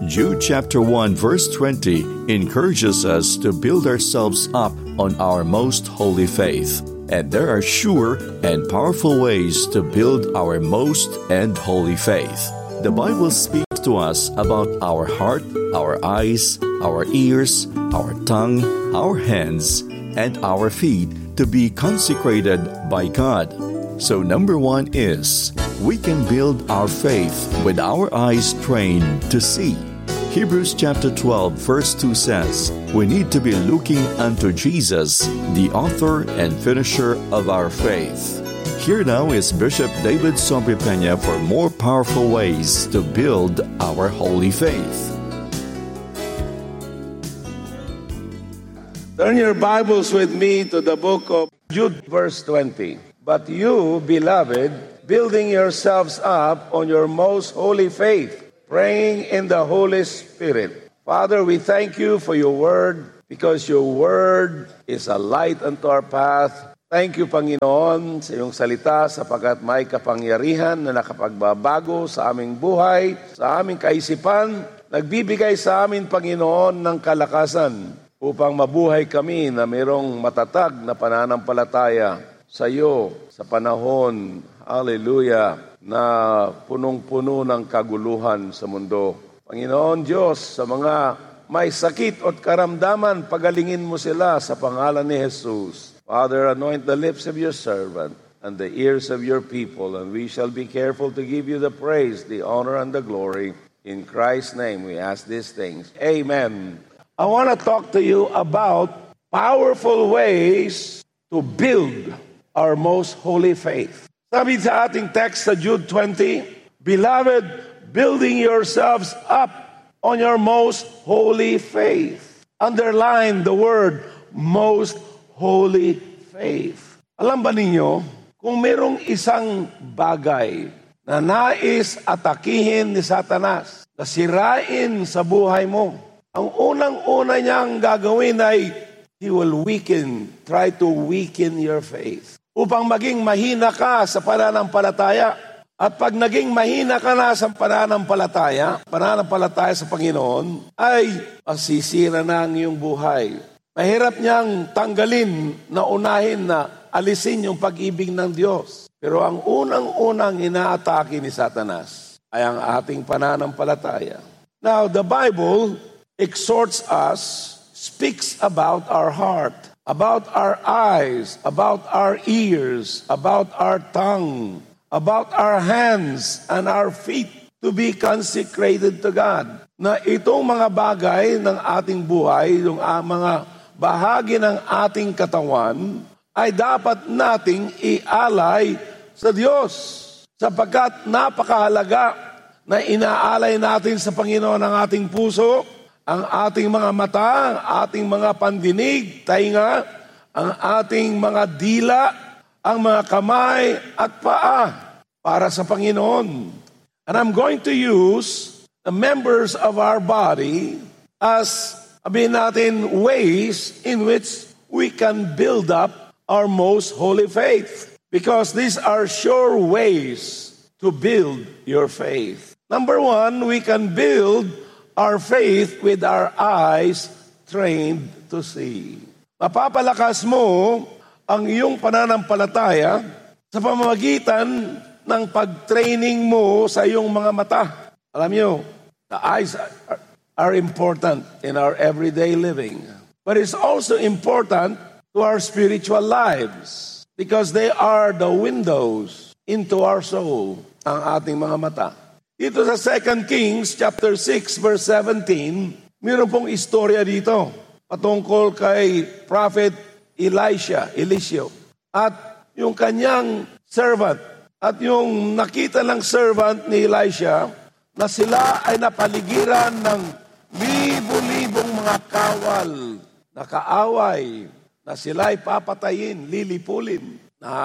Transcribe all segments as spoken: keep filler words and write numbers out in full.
Jude chapter one verse twenty encourages us to build ourselves up on our most holy faith. And there are sure and powerful ways to build our most and holy faith. The Bible speaks to us about our heart, our eyes, our ears, our tongue, our hands, and our feet to be consecrated by God. So number one is, we can build our faith with our eyes trained to see. Hebrews chapter twelve verse two says, we need to be looking unto Jesus, the author and finisher of our faith. Here now is Bishop David Sombripena for more powerful ways to build our holy faith. Turn your Bibles with me to the book of Jude, verse twenty. But you, beloved, building yourselves up on your most holy faith, praying in the Holy Spirit. Father, we thank you for your word because your word is a light unto our path. Thank you, Panginoon, sa iyong salita sapagkat may kapangyarihan na nakapagbabago sa aming buhay, sa aming kaisipan, nagbibigay sa amin, Panginoon, ng kalakasan upang mabuhay kami na mayroong matatag na pananampalataya sa iyo sa panahon, hallelujah, na punong-puno ng kaguluhan sa mundo. Panginoon Diyos, sa mga may sakit at karamdaman, pagalingin mo sila sa pangalan ni Jesus. Father, anoint the lips of your servant and the ears of your people, and we shall be careful to give you the praise, the honor, and the glory. In Christ's name we ask these things. Amen. I want to talk to you about powerful ways to build our most holy faith. Sabi sa ating text sa Jude twenty, beloved, building yourselves up on your most holy faith. Underline the word most holy faith. Alam ba ninyo, kung merong isang bagay na nais atakihin ni Satanas, na sirain sa buhay mo, ang unang-una niyang gagawin ay he will weaken, try to weaken your faith. Upang maging mahina ka sa pananampalataya. At pag naging mahina ka na sa pananampalataya, pananampalataya sa Panginoon, ay masisira na ang iyong buhay. Mahirap niyang tanggalin na unahin na alisin yung pag-ibig ng Diyos. Pero ang unang-unang inaatake ni Satanas ay ang ating pananampalataya. Now, the Bible exhorts us, speaks about our heart, about our eyes, about our ears, about our tongue, about our hands and our feet to be consecrated to God. Na itong mga bagay ng ating buhay, yung uh, mga bahagi ng ating katawan, ay dapat nating ialay sa Diyos. Sapagkat napakahalaga na inaalay natin sa Panginoon ang ating puso, ang ating mga mata, ang ating mga pandinig, tainga, ang ating mga dila, ang mga kamay at paa para sa Panginoon. And I'm going to use the members of our body as, sabihin natin, ways in which we can build up our most holy faith. Because these are sure ways to build your faith. Number one, we can build our faith with our eyes trained to see. Mapapalakas mo ang iyong pananampalataya sa pamamagitan ng pag-training mo sa iyong mga mata. Alam niyo, the eyes are, are important in our everyday living. But it's also important to our spiritual lives because they are the windows into our soul, ang ating mga mata. Dito sa Second Kings chapter six verse seventeen, mayroon pong istorya dito patungkol kay Prophet Elisha, Eliseo. At yung kanyang servant, at yung nakita ng servant ni Elisha na sila ay napaligiran ng libo-libong mga kawal na kaaway, na sila ay papatayin, lilipulin.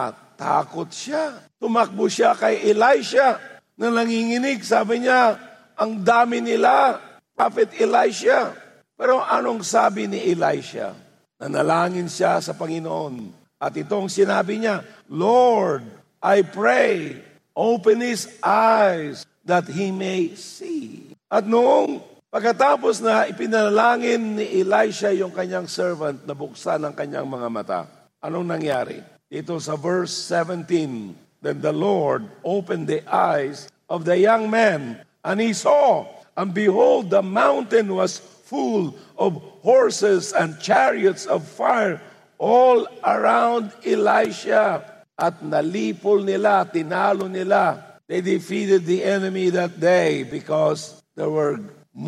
Natakot siya. Tumakbo siya kay Elisha na nanginginig. Sabi niya, ang dami nila, Prophet Elisha. Pero anong sabi ni Elisha? Nanalangin siya sa Panginoon. At itong sinabi niya, Lord, I pray, open his eyes that he may see. At noong Pagkatapos na ipinalangin ni Elisha yung kanyang servant na buksan ang kanyang mga mata, anong nangyari? Dito sa verse seventeen, then the Lord opened the eyes of the young man, and he saw, and behold, the mountain was full of horses and chariots of fire all around Elisha. At nalipol nila, tinalo nila. They defeated the enemy that day because there were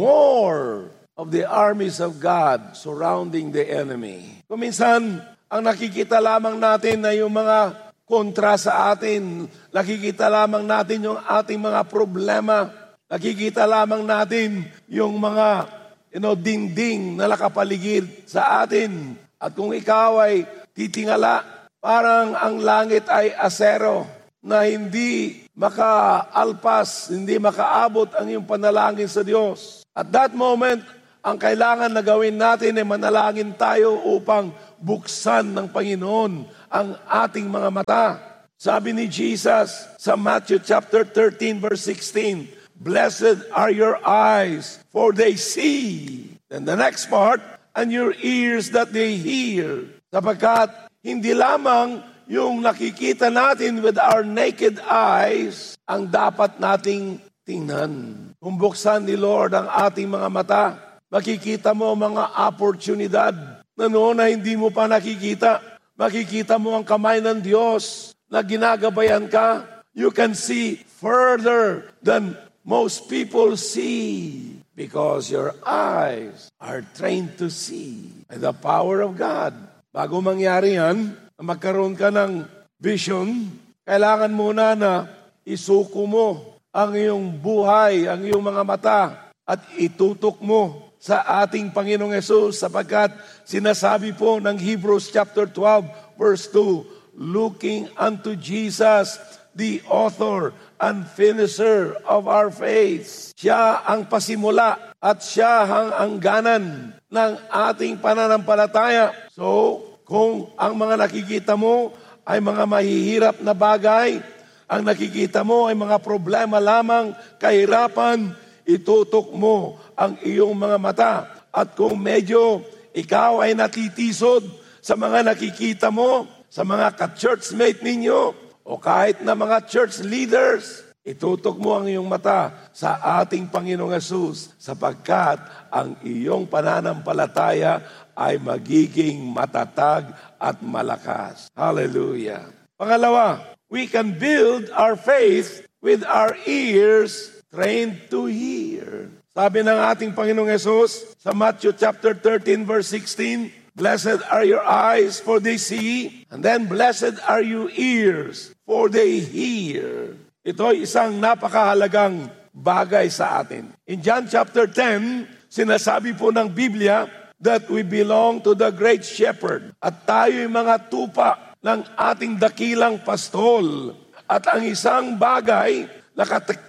more of the armies of God surrounding the enemy. Kung minsan, ang nakikita lamang natin na yung mga kontra sa atin, nakikita lamang natin yung ating mga problema, nakikita lamang natin yung mga you know, dingding na nakapaligid sa atin. At kung ikaw ay titingala, parang ang langit ay asero na hindi makaalpas, hindi makaabot ang iyong panalangin sa Diyos. At that moment, ang kailangan na gawin natin ay manalangin tayo upang buksan ng Panginoon ang ating mga mata. Sabi ni Jesus sa Matthew chapter thirteen verse sixteen, "Blessed are your eyes, for they see." Then the next part, "And your ears that they hear." Sapagkat hindi lamang yung nakikita natin with our naked eyes ang dapat nating tingnan. Kung buksan ni Lord ang ating mga mata, makikita mo mga oportunidad na noon na hindi mo pa nakikita. Makikita mo ang kamay ng Diyos na ginagabayan ka. You can see further than most people see because your eyes are trained to see by the power of God. Bago mangyari yan, magkaroon ka ng vision, kailangan muna na isuko mo ang iyong buhay, ang iyong mga mata, at itutok mo sa ating Panginoong Hesus, sapagkat sinasabi po ng Hebrews chapter twelve, verse two, looking unto Jesus, the author and finisher of our faith. Siya ang pasimula at siya ang angganan ng ating pananampalataya. So, kung ang mga nakikita mo ay mga mahihirap na bagay, ang nakikita mo ay mga problema lamang, kahirapan, itutok mo ang iyong mga mata. At kung medyo ikaw ay natitisod sa mga nakikita mo, sa mga ka-churchmate ninyo, o kahit na mga church leaders, itutok mo ang iyong mata sa ating Panginoong Hesus, sapagkat ang iyong pananampalataya ay magiging matatag at malakas. Hallelujah. Pangalawa, we can build our faith with our ears trained to hear. Sabi ng ating Panginoong Hesus sa Matthew chapter thirteen verse sixteen, "Blessed are your eyes, for they see, and then blessed are your ears, for they hear." Ito ay isang napakahalagang bagay sa atin. In John chapter ten, sinasabi po ng Biblia that we belong to the great shepherd. At tayo'y mga tupa ng ating dakilang pastol. At ang isang bagay na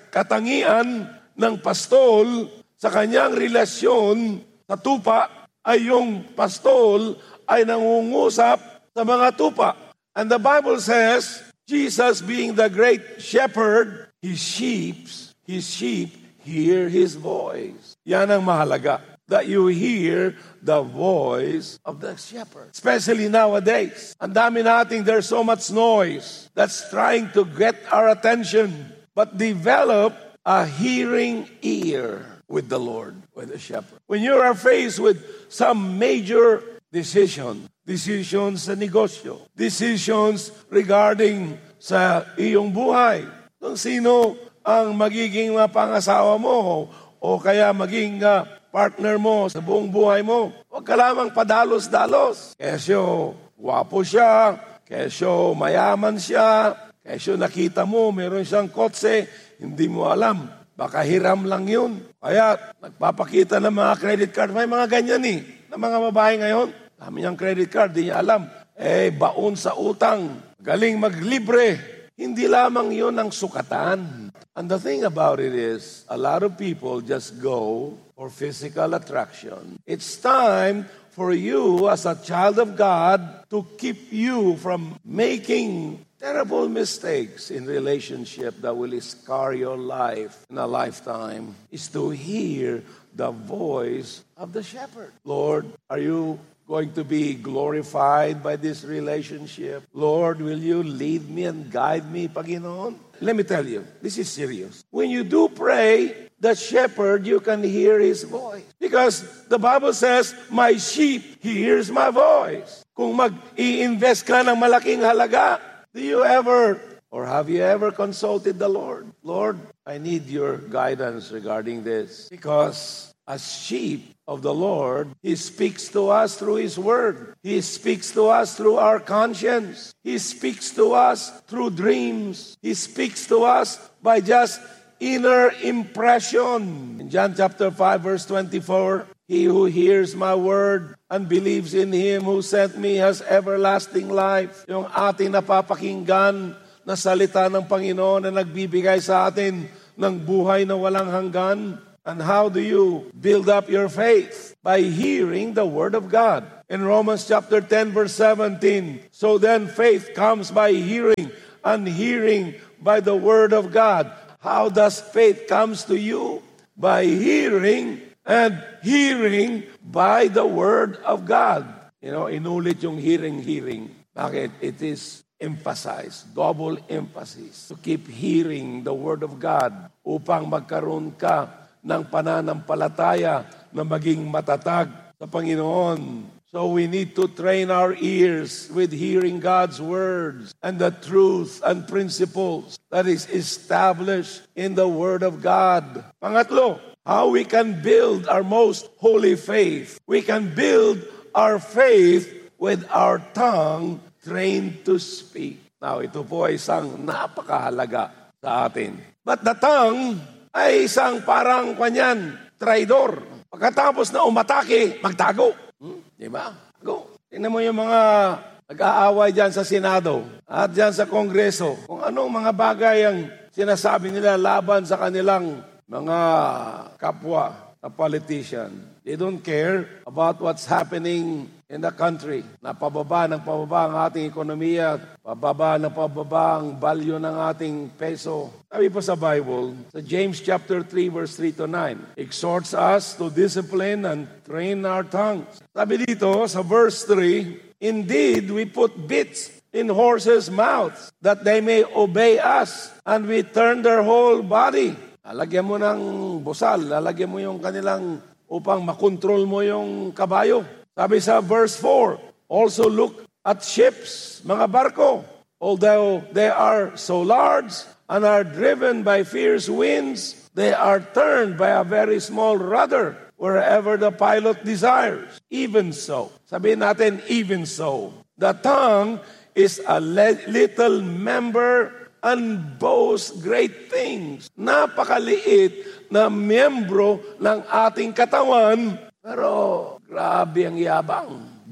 katangian ng pastol sa kanyang relasyon sa tupa ay yung pastol ay nangungusap sa mga tupa. And the Bible says, Jesus being the great shepherd, his sheep, his sheep hear his voice. Yan ang mahalaga, that you hear the voice of the shepherd. Especially nowadays. Ang dami nating, there's so much noise that's trying to get our attention. But develop a hearing ear with the Lord, with the shepherd. When you are faced with some major decision, decisions sa negosyo, decisions regarding sa iyong buhay, kung sino ang magiging pangasawa mo o kaya maging uh, partner mo sa buong buhay mo, huwag ka lamang padalos-dalos. Kesyo, wapo siya, kesyo, mayaman siya, kesyo nakita mo, meron siyang kotse, hindi mo alam, baka hiram lang yun. Kaya nagpapakita ng mga credit card, may mga ganyan eh, na mga babae ngayon, dami niyang credit card, di niya alam, eh baon sa utang, galing maglibre, hindi lamang yun ang sukatan. And the thing about it is, a lot of people just go for physical attraction. It's time for you as a child of God to keep you from making terrible mistakes in relationship that will scar your life in a lifetime is to hear the voice of the shepherd. Lord, are you going to be glorified by this relationship? Lord, will you lead me and guide me, Panginoon? Let me tell you, this is serious. When you do pray, the shepherd, you can hear his voice. Because the Bible says, my sheep hears my voice. Kung mag-i-invest ka ng malaking halaga, do you ever, or have you ever consulted the Lord? Lord, I need your guidance regarding this. Because as sheep of the Lord, He speaks to us through His Word. He speaks to us through our conscience. He speaks to us through dreams. He speaks to us by just inner impression. In John chapter five, verse twenty-four, he who hears my word and believes in Him who sent me has everlasting life. Yung ating napapakinggan na salita ng Panginoon na nagbibigay sa atin ng buhay na walang hanggan. And how do you build up your faith? By hearing the Word of God. In Romans chapter ten, verse seventeen, so then faith comes by hearing, and hearing by the Word of God. How does faith comes to you? By hearing, and hearing by the Word of God. You know, inulit yung hearing, hearing. Bakit? It is emphasized, double emphasis, to keep hearing the Word of God upang magkaroon ka ng pananampalataya na maging matatag sa Panginoon. So we need to train our ears with hearing God's words and the truth and principles that is established in the Word of God. Pangatlo, how we can build our most holy faith. We can build our faith with our tongue trained to speak. Now, ito po ay isang napakahalaga sa atin. But the tongue ay isang parang kanyan, traidor. Pagkatapos na umatake, magtago. Hmm? Di ba? Go. Tingnan mo yung mga nag-aaway dyan sa Senado at dyan sa Kongreso. Kung anong mga bagay ang sinasabi nila laban sa kanilang mga kapwa na politician. They don't care about what's happening in the country. Napababa ng pababa ang ating ekonomiya, pababa ng pababa ang value ng ating peso. Sabi pa sa Bible, sa James chapter three, verse three to nine, exhorts us to discipline and train our tongues. Sabi dito sa verse three, indeed, we put bits in horses' mouths that they may obey us, and we turn their whole body. Lalagyan mo ng busal, lalagyan mo yung kanilang upang makontrol mo yung kabayo. Sabi sa verse four, also look at ships, mga barko, although they are so large and are driven by fierce winds, they are turned by a very small rudder wherever the pilot desires. Even so, sabihin natin, even so, the tongue is a le- little member and boasts great things. Napakaliit na miyembro ng ating katawan, pero grabe ang yabang.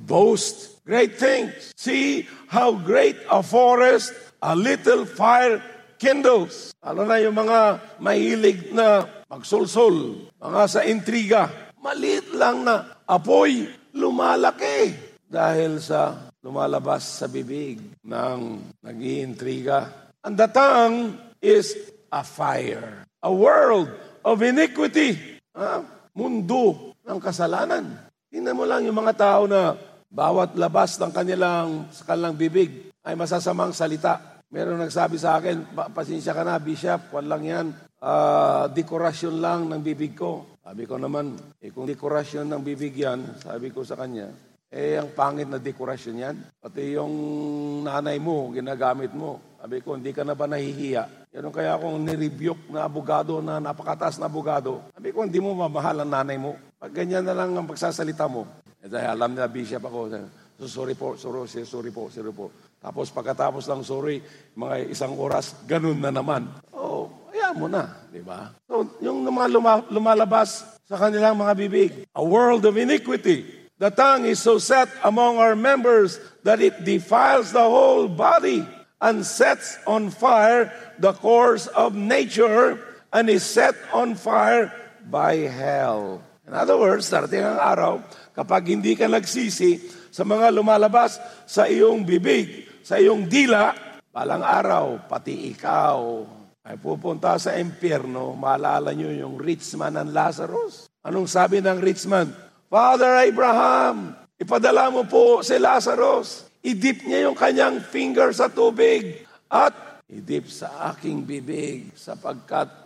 Boast great things. See how great a forest a little fire kindles. Ano na yung mga mahilig na magsulsul, mga sa intriga. Maliit lang na apoy, lumalaki dahil sa lumalabas sa bibig ng nag-iintriga. And the tongue is a fire. A world of iniquity. Ah, mundo ng kasalanan. Tingnan mo lang yung mga tao na bawat labas ng kanilang, sa kanilang bibig ay masasamang salita. Meron nagsabi sa akin, pasensya ka na, Bishop, kwan lang yan. Uh, dekorasyon lang ng bibig ko. Sabi ko naman, eh, kung dekorasyon ng bibig yan, sabi ko sa kanya, eh, ang pangit na dekorasyon yan. Pati yung nanay mo, ginagamit mo. Sabi ko, hindi ka na ba nahihiya? Yan kaya akong nirebuke na abogado na napakataas na abogado. Sabi ko, hindi mo mamahal ang nanay mo. Pag ganyan na lang ang pagsasalita mo. Eh, dahil alam nila, Bishop ako. So, sorry po, sorry, sorry po, sorry po. Tapos pagkatapos ng sorry, mga isang oras, ganun na naman. Oh, ayaw mo na, di ba? So, yung mga luma- lumalabas sa kanilang mga bibig, a world of iniquity. The tongue is so set among our members that it defiles the whole body and sets on fire the course of nature and is set on fire by hell. In other words, darating ang araw, kapag hindi ka nagsisi sa mga lumalabas sa iyong bibig, sa iyong dila, balang araw, pati ikaw ay pupunta sa impyerno. Maalala nyo yung rich man and Lazarus? Anong sabi ng rich man? Father Abraham, ipadala mo po si Lazarus. Idip niya yung kanyang finger sa tubig at idip sa aking bibig sapagkat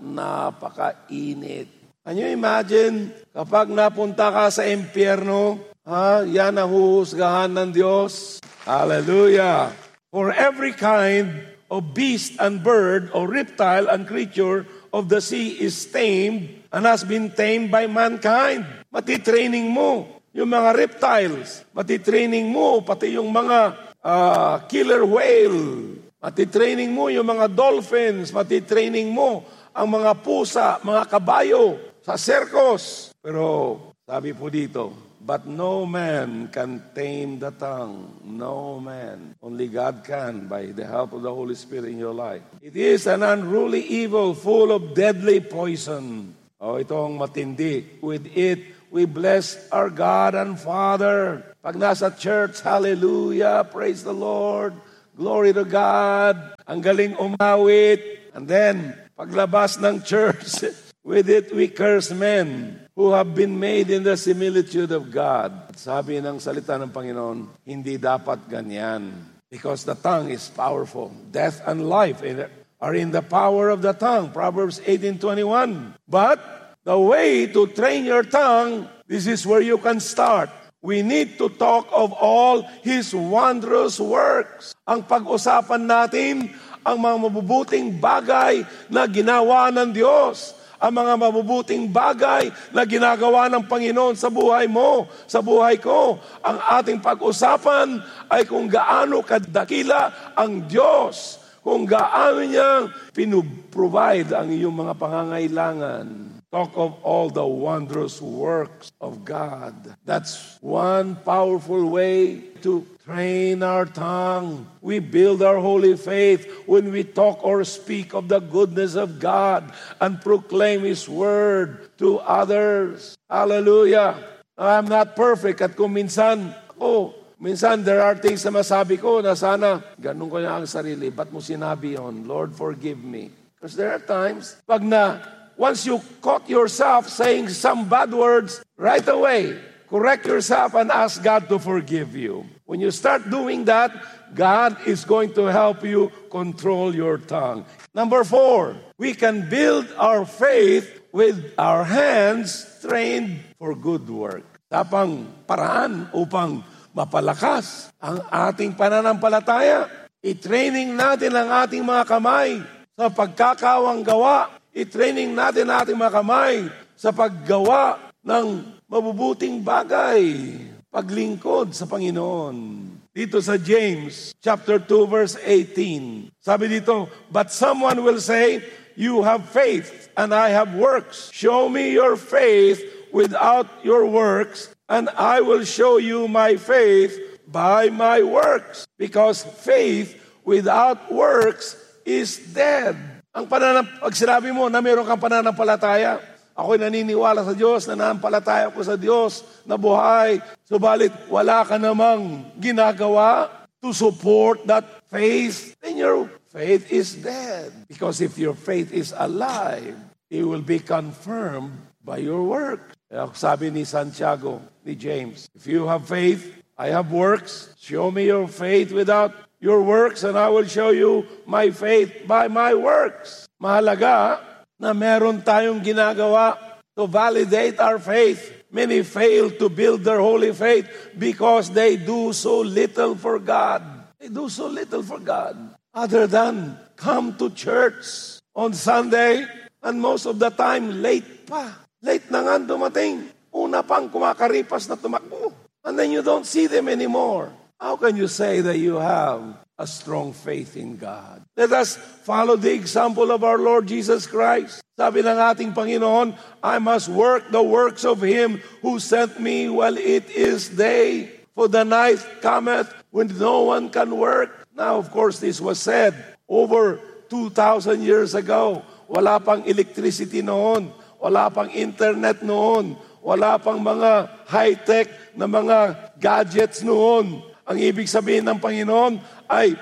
napakainit. Can you imagine kapag napunta ka sa impyerno, ha, yan ang huhusgahan ng Diyos? Hallelujah! For every kind of beast and bird or reptile and creature of the sea is tamed and has been tamed by mankind. Matitraining mo yung mga reptiles. Matitraining mo pati yung mga uh, killer whale. Matitraining mo yung mga dolphins. Matitraining mo ang mga pusa, mga kabayo sa circus. Pero sabi po dito, but no man can tame the tongue. No man. Only God can by the help of the Holy Spirit in your life. It is an unruly evil full of deadly poison. Oh, ito ang matindi. With it, we bless our God and Father. Pag nasa church, hallelujah, praise the Lord, glory to God. Ang galing umawit. And then, paglabas ng church, with it we curse men who have been made in the similitude of God. Sabi ng salita ng Panginoon, hindi dapat ganyan. Because the tongue is powerful. Death and life are in the power of the tongue. Proverbs eighteen twenty-one. But the way to train your tongue, this is where you can start. We need to talk of all His wondrous works. Ang pag-usapan natin, ang mga mabubuting bagay na ginawa ng Diyos. Ang mga mabubuting bagay na ginagawa ng Panginoon sa buhay mo, sa buhay ko. Ang ating pag-usapan ay kung gaano kadakila ang Diyos, kung gaano niya pinuprovide ang iyong mga pangangailangan. Talk of all the wondrous works of God. That's one powerful way to train our tongue. We build our holy faith when we talk or speak of the goodness of God and proclaim His word to others. Hallelujah. I'm not perfect at kung minsan, ako, minsan there are things na masabi ko na sana, ganun ko na ang sarili. Ba't mo sinabi yun? Lord, forgive me. Because there are times, pag na, once you caught yourself saying some bad words, right away, correct yourself and ask God to forgive you. When you start doing that, God is going to help you control your tongue. Number four, we can build our faith with our hands trained for good work. Tapang paraan upang mapalakas ang ating pananampalataya. I-training natin ang ating mga kamay sa pagkakawang gawa. I-training natin ang ating mga kamay sa paggawa ng mabubuting bagay. Paglingkod sa Panginoon. Dito sa James chapter two verse eighteen. Sabi dito, but someone will say, you have faith and I have works. Show me your faith without your works and I will show you my faith by my works. Because faith without works is dead. Ang pananap, pag sinabi mo na meron kang pananampalataya, ako'y naniniwala sa Diyos, nananampalataya ko sa Diyos na buhay. Subalit, wala ka namang ginagawa to support that faith, then your faith is dead. Because if your faith is alive, it will be confirmed by your work. Kaya sabi ni Santiago, ni James, if you have faith, I have works. Show me your faith without your works and I will show you my faith by my works. Mahalaga na meron tayong ginagawa to validate our faith. Many fail to build their holy faith because they do so little for God. They do so little for God. Other than come to church on Sunday and most of the time late pa. Late na nga dumating. Una pang kumakaripas na tumakbo. And then you don't see them anymore. How can you say that you have a strong faith in God? Let us follow the example of our Lord Jesus Christ. Sabi ng ating Panginoon, I must work the works of Him who sent me while it is day. For the night cometh when no one can work. Now, of course, this was said over two thousand years ago. Wala pang electricity noon. Wala pang internet noon. Wala pang mga high-tech na mga gadgets noon. Ang ibig sabihin ng Panginoon ay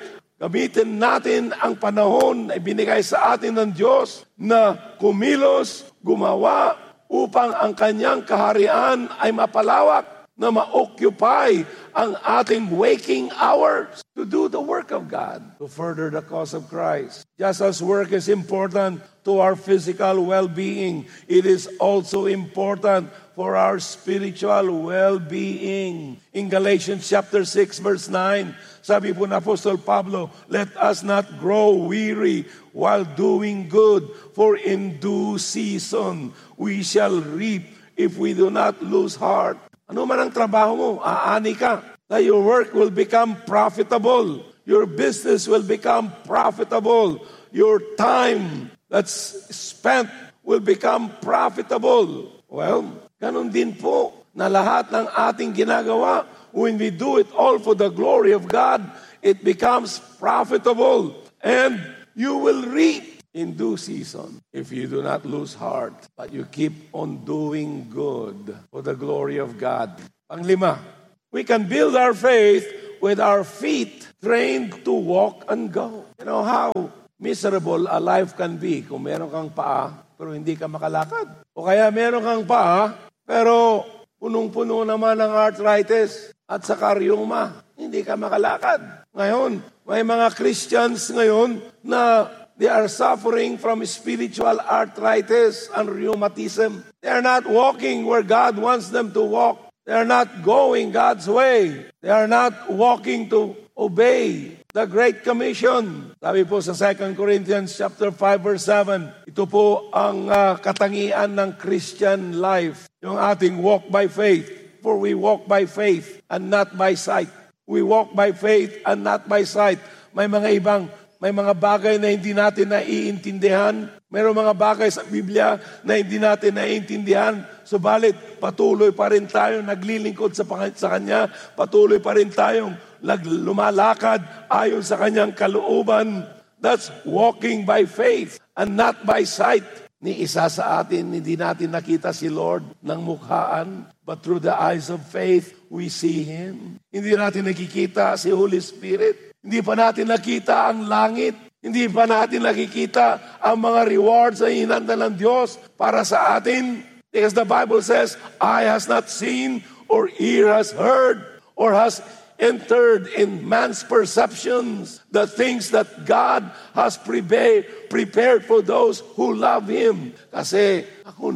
Gamitin natin ang panahon na ibinigay sa atin ng Diyos na kumilos, gumawa upang ang kanyang kaharian ay mapalawak, na ma-occupy ang ating waking hours to do the work of God, to further the cause of Christ. Just as work is important to our physical well-being, it is also important for our spiritual well-being. In Galatians chapter six, verse nine, sabi po ng Apostle Pablo, let us not grow weary while doing good, for in due season we shall reap if we do not lose heart. Ano man ang trabaho mo, aani ka. That your work will become profitable. Your business will become profitable. Your time that's spent will become profitable. Well, ganun din po na lahat ng ating ginagawa, when we do it all for the glory of God, it becomes profitable. And you will reap in due season, if you do not lose heart, but you keep on doing good for the glory of God. Panglima, we can build our faith with our feet trained to walk and go. You know how miserable a life can be kung meron kang paa, pero hindi ka makalakad. O kaya meron kang paa, pero punong-puno naman ng arthritis at sa karyuma, hindi ka makalakad. Ngayon, may mga Christians ngayon na they are suffering from spiritual arthritis and rheumatism. They are not walking where God wants them to walk. They are not going God's way. They are not walking to obey the Great Commission. Sabi po sa Second Corinthians chapter five, verse seven, ito po ang uh, katangian ng Christian life, yung ating walk by faith. For we walk by faith and not by sight. We walk by faith and not by sight. May mga ibang May mga bagay na hindi natin naiintindihan. Mayroong mga bagay sa Biblia na hindi natin naiintindihan. Subalit, patuloy pa rin tayo naglilingkod sa, sa Kanya. Patuloy pa rin tayong lumalakad ayon sa Kanyang kalooban. That's walking by faith and not by sight. Ni isa sa atin, hindi natin nakita si Lord ng mukhaan, but through the eyes of faith, we see Him. Hindi natin nakikita si Holy Spirit. Hindi pa natin nakita ang langit. Hindi pa natin nakikita ang mga rewards na hinanda ng Diyos para sa atin. Because the Bible says, eye has not seen, or ear has heard, or has entered in man's perceptions the things that God has prepared, prepared for those who love Him. Kasi ako,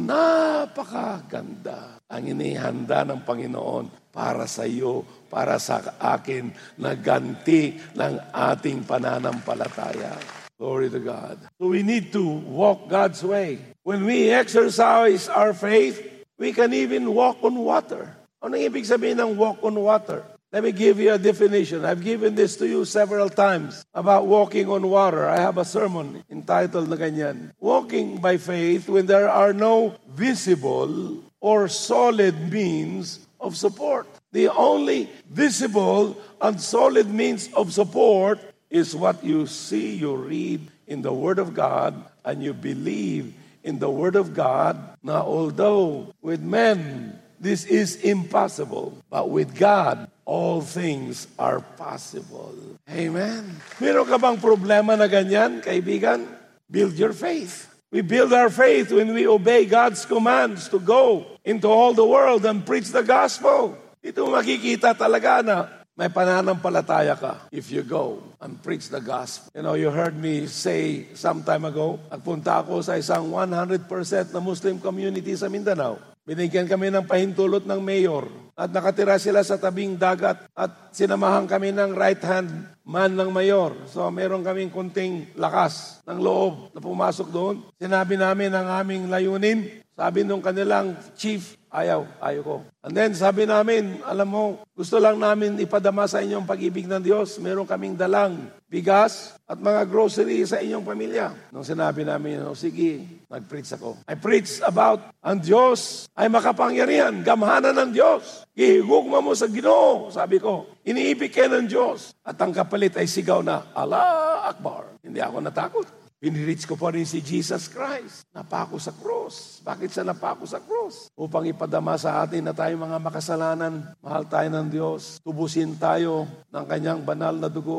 napakaganda ang inihanda ng Panginoon para sa iyo, para sa akin, na ganti ng ating pananampalataya. Glory to God. So we need to walk God's way. When we exercise our faith, we can even walk on water. Ano ibig sabihin ng walk on water? Let me give you a definition. I've given this to you several times about walking on water. I have a sermon entitled na ganyan. Walking by faith when there are no visible or solid means of support. The only visible and solid means of support is what you see, you read in the Word of God, and you believe in the Word of God. Now, although with men this is impossible, but with God all things are possible. Amen. Meron ka bang problema na ganyan, kaibigan? Build your faith. We build our faith when we obey God's commands to go into all the world and preach the gospel. Ito makikita talaga na may pananampalataya ka if you go and preach the gospel. You know, you heard me say some time ago, nagpunta ako sa isang one hundred percent na Muslim community sa Mindanao. Binigyan kami ng pahintulot ng mayor at nakatira sila sa tabing dagat at sinamahan kami ng right-hand man ng mayor. So meron kaming kunting lakas ng loob na pumasok doon. Sinabi namin ang aming layunin. Sabi nung kanilang chief, ayaw, ayaw ko. And then sabi namin, alam mo, gusto lang namin ipadama sa inyong pag-ibig ng Diyos. Meron kaming dalang bigas at mga grocery sa inyong pamilya. Nung sinabi namin, oh, sige, nag-preach ako. I preached about ang Diyos ay makapangyarihan, gamhanan ng Diyos. Ihigugma mo sa Ginoo, sabi ko. Iniibig kayo ng Diyos. At ang kapalit ay sigaw na, Allah Akbar. Hindi ako natakot. Pinirich ko pa rin si Jesus Christ. Napako sa cross. Bakit siya napako sa cross? Upang ipadama sa atin na tayo mga makasalanan, mahal tayo ng Diyos, tubusin tayo ng kanyang banal na dugo,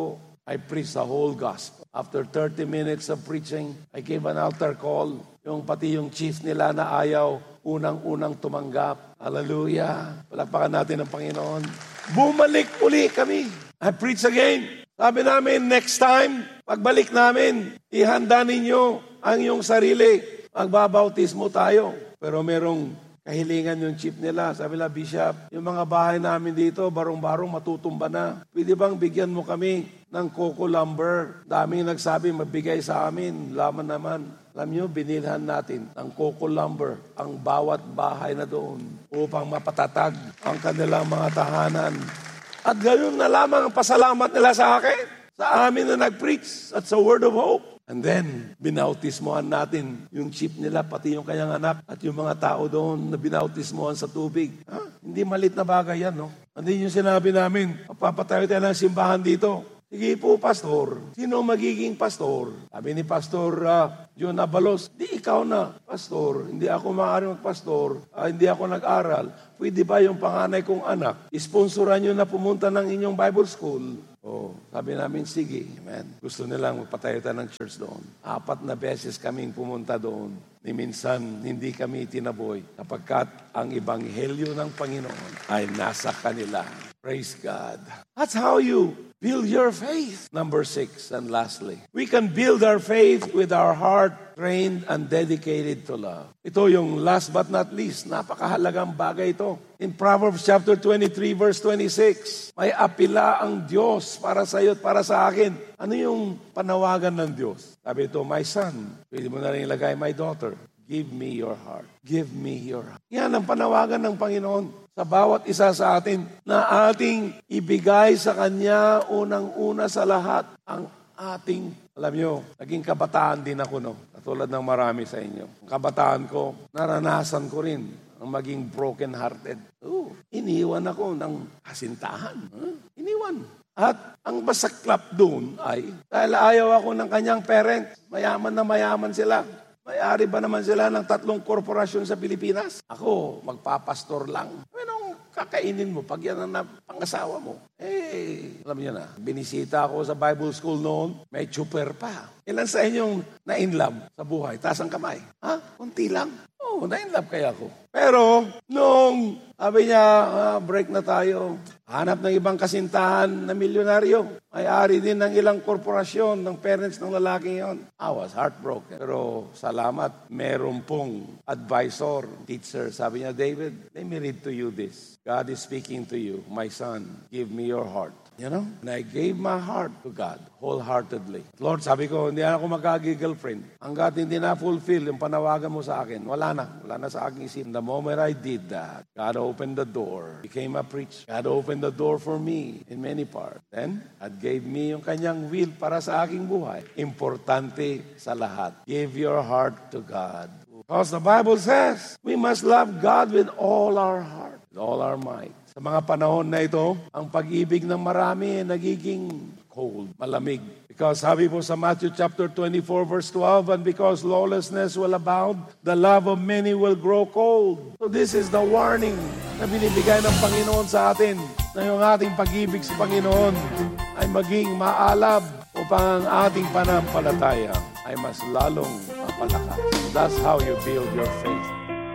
I preached the whole gospel. After thirty minutes of preaching, I gave an altar call. Yung pati yung chief nila na ayaw, unang-unang tumanggap. Hallelujah. Palakpakan natin ang Panginoon. Bumalik uli kami. I preached again. Sabi namin, next time, pagbalik namin, ihanda ninyo ang iyong sarili. Magbabautismo tayo. Pero merong kahilingan yung chief nila. Sabi nila, Bishop, yung mga bahay namin dito, barong-barong matutumba na. Pwede bang bigyan mo kami ng coco lumber? Daming nagsabi, mabigay sa amin. Laman naman. Alam nyo, binilhan natin ng coco lumber ang bawat bahay na doon upang mapatatag ang kanilang mga tahanan. At gayon na lamang ang pasalamat nila sa akin, sa amin na nag-preach at sa word of hope. And then, binautismohan natin yung chief nila, pati yung kanyang anak at yung mga tao doon na binautismohan sa tubig. Ha? Hindi malit na bagay yan, no? Hindi yung sinabi namin, papatayo tayo ng simbahan dito. Sige po, pastor. Sino magiging pastor? Sabi ni Pastor uh, John Abalos, di ikaw na, pastor. Hindi ako maaaring magpastor. Uh, hindi ako nag-aral. Pwede ba yung panganay kong anak, isponsoran nyo na pumunta ng inyong Bible school? Oh, sabi namin, sige. Amen. Gusto nilang magpatayo tayo ng church doon. Apat na beses kaming pumunta doon. Ni minsan, hindi kami tinaboy kapagkat ang ebanghelyo ng Panginoon ay nasa kanila. Praise God. That's how you build your faith. Number six, and lastly, we can build our faith with our heart trained and dedicated to love. Ito yung last but not least, napakahalagang bagay ito. In Proverbs chapter twenty-three, verse twenty-six, may apila ang Diyos para sa iyo at para sa akin. Ano yung panawagan ng Diyos? Sabi ito, my son, pwede mo na rin ilagay, my daughter, give me your heart. Give me your heart. Yan ang panawagan ng Panginoon sa bawat isa sa atin na ating ibigay sa Kanya unang-una sa lahat ang ating, alam nyo, naging kabataan din ako, no? Katulad ng marami sa inyo. Kabataan ko, naranasan ko rin ang maging broken-hearted. Oh, iniwan ako ng kasintahan. Huh? Iniwan. At ang masaklap doon ay, dahil ayaw ako ng kanyang parents, mayaman na mayaman sila. May-ari ba naman sila ng tatlong korporasyon sa Pilipinas? Ako, magpapastor lang. Anong kakainin mo pag yan ang pangasawa mo? Eh, alam niyo na, binisita ako sa Bible school noon, may chuper pa. Ilan sa inyong na-inlove sa buhay? Taas ang kamay. Ha? Kunti lang. Oo, oh, na-inlove kaya ako. Pero, nung sabi niya, ah, break na tayo, hanap ng ibang kasintahan na milyonaryo. May-ari din ng ilang korporasyon ng parents ng lalaki yon. I was heartbroken. Pero salamat, meron pong advisor, teacher. Sabi niya, David, let me read to you this. God is speaking to you. My son, give me your heart. You know? And I gave my heart to God wholeheartedly. Lord, sabi ko, hindi ako magkagi-girlfriend. Hanggat hindi na-fulfill yung panawagan mo sa akin, wala na. Wala na sa aking isip. The moment I did that, God opened the door. Became a preacher. God opened the door for me in many parts. Then, God gave me yung kanyang will para sa aking buhay. Importante sa lahat. Give your heart to God. Because the Bible says, we must love God with all our heart, with all our might. Sa mga panahon na ito, ang pag-ibig ng marami ay nagiging cold, malamig. Because sabi po sa Matthew chapter twenty-four verse twelve, and because lawlessness will abound, the love of many will grow cold. So this is the warning na binibigay ng Panginoon sa atin, na yung ating pag-ibig sa Panginoon ay maging maalab upang ang ating panampalataya ay mas lalong mapalakas. That's how you build your faith.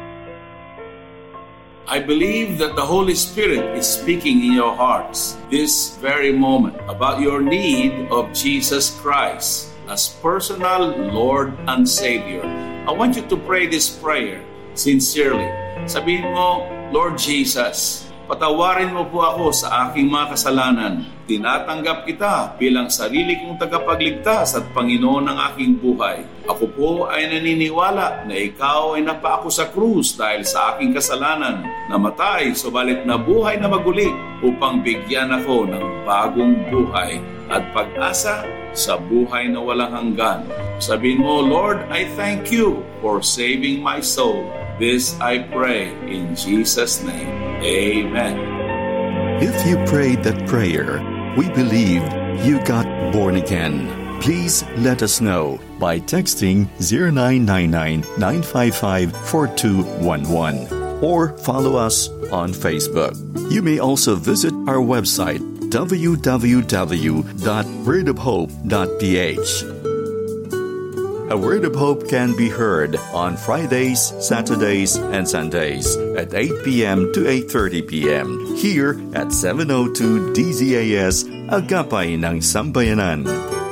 I believe that the Holy Spirit is speaking in your hearts this very moment about your need of Jesus Christ as personal Lord and Savior. I want you to pray this prayer sincerely. Sabihin mo, Lord Jesus, patawarin mo po ako sa aking mga kasalanan. Tinatanggap kita bilang sarili kong tagapagligtas at Panginoon ng aking buhay. Ako po ay naniniwala na ikaw ay napaako sa krus dahil sa aking kasalanan, namatay, subalit na buhay na maguli upang bigyan ako ng bagong buhay at pag-asa sa buhay na walang hanggan. Sabihin mo, Lord, I thank you for saving my soul. This I pray in Jesus' name. Amen. If you prayed that prayer, we believe you got born again. Please let us know by texting zero nine nine nine, nine five five, four two one one or follow us on Facebook. You may also visit our website w w w dot word of hope dot p h. A Word of Hope can be heard on Fridays, Saturdays, and Sundays at eight p.m. to eight thirty p.m. here at seven oh two D Z A S, Agapay ng Sambayanan.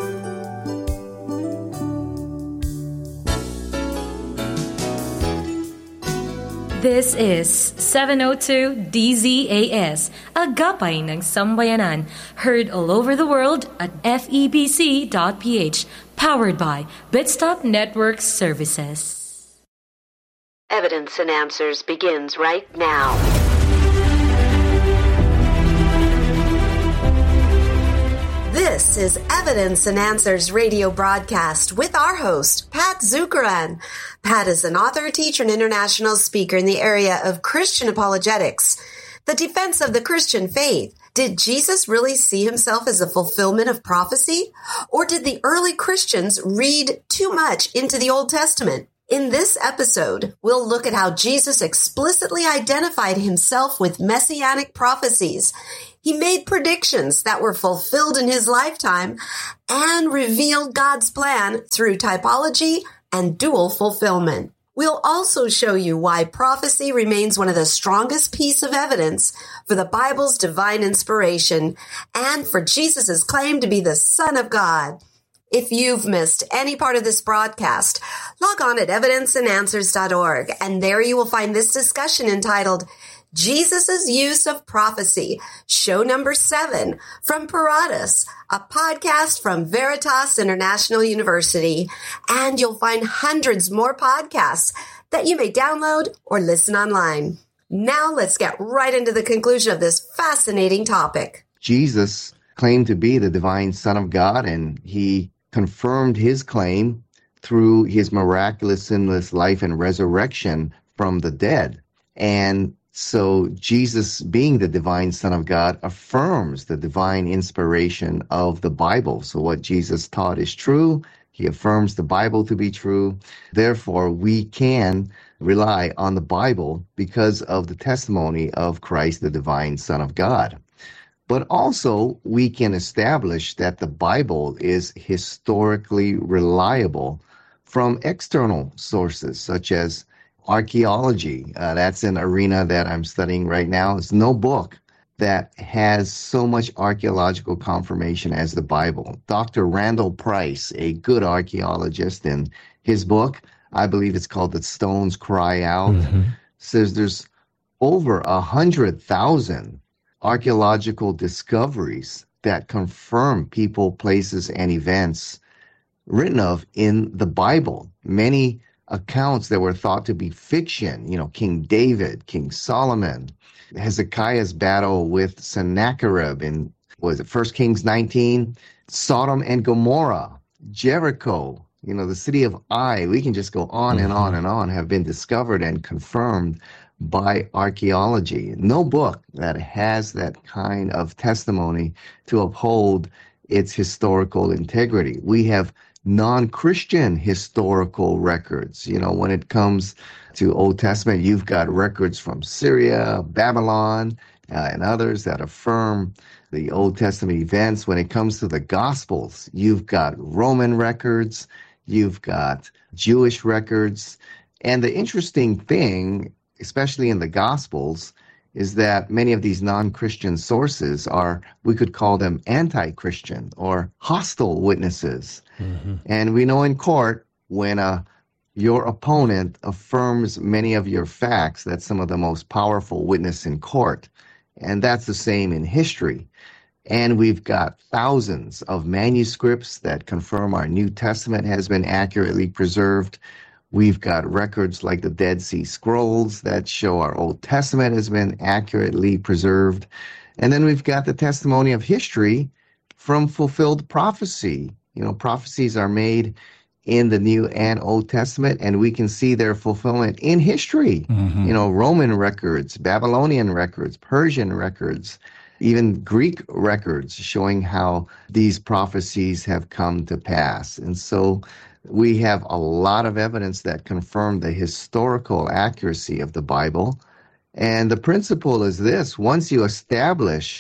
This is seven oh two D Z A S, Agapay ng Sambayanan, heard all over the world at f e b c dot p h, powered by Bitstop Network Services. Evidence and Answers begins right now. This is Evidence and Answers radio broadcast with our host, Pat Zukeran. Pat is an author, teacher, and international speaker in the area of Christian apologetics, the defense of the Christian faith. Did Jesus really see himself as a fulfillment of prophecy? Or did the early Christians read too much into the Old Testament? In this episode, we'll look at how Jesus explicitly identified himself with messianic prophecies. He made predictions that were fulfilled in his lifetime and revealed God's plan through typology and dual fulfillment. We'll also show you why prophecy remains one of the strongest pieces of evidence for the Bible's divine inspiration and for Jesus' claim to be the Son of God. If you've missed any part of this broadcast, log on at evidence and answers dot org, and there you will find this discussion entitled Jesus' Use of Prophecy, show number seven from Paratus, a podcast from Veritas International University. And you'll find hundreds more podcasts that you may download or listen online. Now let's get right into the conclusion of this fascinating topic. Jesus claimed to be the divine Son of God, and he confirmed his claim through his miraculous, sinless life and resurrection from the dead. And so Jesus, being the divine Son of God, affirms the divine inspiration of the Bible. So what Jesus taught is true. He affirms the Bible to be true. Therefore, we can rely on the Bible because of the testimony of Christ, the divine Son of God. But also, we can establish that the Bible is historically reliable from external sources, such as archaeology. Uh, that's an arena that I'm studying right now. There's no book that has so much archaeological confirmation as the Bible. Doctor Randall Price, a good archaeologist, in his book, I believe it's called The Stones Cry Out, mm-hmm. says there's over a hundred thousand archaeological discoveries that confirm people, places, and events written of in the Bible. Many accounts that were thought to be fiction, you know, King David, King Solomon, Hezekiah's battle with Sennacherib in, was it First Kings nineteen? Sodom and Gomorrah, Jericho, you know, the city of Ai, we can just go on mm-hmm. and on and on, have been discovered and confirmed by archaeology. No book that has that kind of testimony to uphold its historical integrity. We have non-Christian historical records. You know, when it comes to Old Testament, you've got records from Syria, Babylon, uh, and others that affirm the Old Testament events. When it comes to the Gospels, you've got Roman records, you've got Jewish records. And the interesting thing, especially in the Gospels, is that many of these non-Christian sources are, we could call them anti-Christian or hostile witnesses. Mm-hmm. And we know in court, when uh, your opponent affirms many of your facts, that's some of the most powerful witness in court. And that's the same in history. And we've got thousands of manuscripts that confirm our New Testament has been accurately preserved. We've got records like the Dead Sea Scrolls that show our Old Testament has been accurately preserved. And then we've got the testimony of history from fulfilled prophecy. You know, prophecies are made in the New and Old Testament, and we can see their fulfillment in history. Mm-hmm. You know, Roman records, Babylonian records, Persian records, even Greek records showing how these prophecies have come to pass. And so we have a lot of evidence that confirm the historical accuracy of the Bible. And the principle is this: once you establish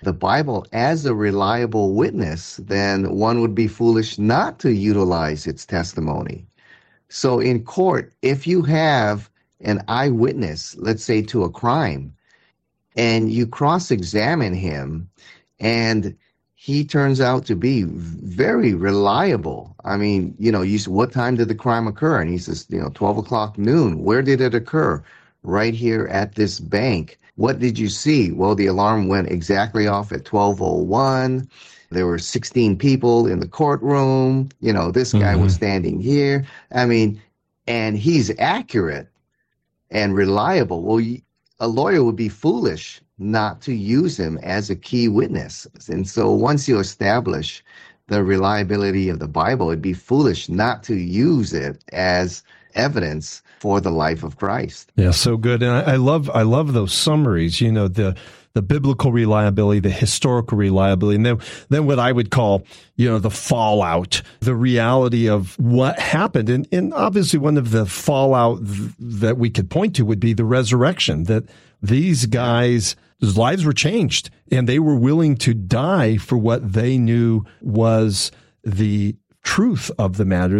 the Bible as a reliable witness, then one would be foolish not to utilize its testimony. So in court, if you have an eyewitness, let's say to a crime, and you cross-examine him, and he turns out to be very reliable. I mean, you know, you say, what time did the crime occur? And he says, you know, twelve o'clock noon. Where did it occur? Right here at this bank. What did you see? Well, the alarm went exactly off at twelve oh one. There were sixteen people in the courtroom. You know, this guy mm-hmm. was standing here. I mean, and he's accurate and reliable. Well, a lawyer would be foolish not to use him as a key witness. And so once you establish the reliability of the Bible, it'd be foolish not to use it as evidence for the life of Christ. Yeah, so good. And I, I love I love those summaries, you know, the the biblical reliability, the historical reliability, and then then what I would call, you know, the fallout, the reality of what happened. And, and obviously one of the fallout th- that we could point to would be the resurrection, that these guys' lives were changed and they were willing to die for what they knew was the truth of the matter.